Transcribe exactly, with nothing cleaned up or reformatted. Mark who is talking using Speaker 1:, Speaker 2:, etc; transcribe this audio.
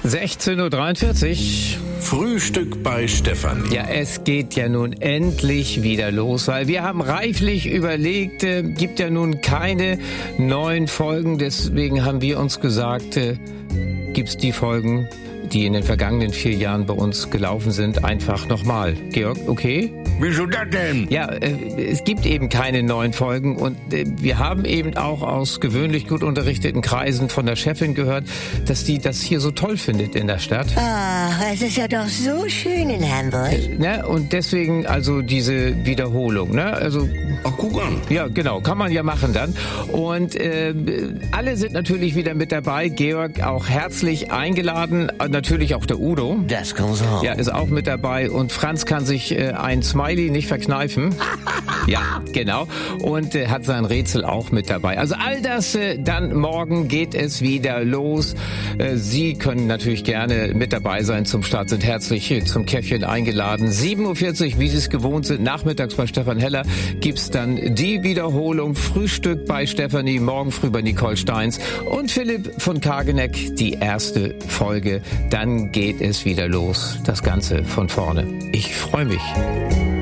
Speaker 1: sechzehn Uhr dreiundvierzig.
Speaker 2: Frühstück bei Stefanie.
Speaker 1: Ja, es geht ja nun endlich wieder los, weil wir haben reiflich überlegt, äh, gibt ja nun keine neuen Folgen, deswegen haben wir uns gesagt, äh, gibt's die Folgen, die in den vergangenen vier Jahren bei uns gelaufen sind, einfach nochmal. Georg, okay?
Speaker 2: Wieso das denn?
Speaker 1: Ja, äh, es gibt eben keine neuen Folgen und äh, wir haben eben auch aus gewöhnlich gut unterrichteten Kreisen von der Chefin gehört, dass die das hier so toll findet in der Stadt.
Speaker 3: Ach, es ist ja doch so schön in Hamburg.
Speaker 1: Äh, ne? Und deswegen also diese Wiederholung, ne? Also
Speaker 2: Ach, guck an.
Speaker 1: ja, genau, kann man ja machen dann. Und äh, alle sind natürlich wieder mit dabei. Georg auch herzlich eingeladen, natürlich auch der Udo.
Speaker 3: Das kommt's auch.
Speaker 1: Ja, ist auch mit dabei und Franz kann sich äh, ein Smiley nicht verkneifen. Ja, genau. Und äh, hat sein Rätsel auch mit dabei. Also all das, äh, dann morgen geht es wieder los. Äh, Sie können natürlich gerne mit dabei sein zum Start, sind herzlich äh, zum Käffchen eingeladen. sieben Uhr vierzig, wie Sie es gewohnt sind, nachmittags bei Stefan Heller gibt's dann die Wiederholung. Frühstück bei Stefanie, morgen früh bei Nicole Steins und Philipp von Kageneck, die erste Folge. Dann geht es wieder los. Das Ganze von vorne. Ich freue mich.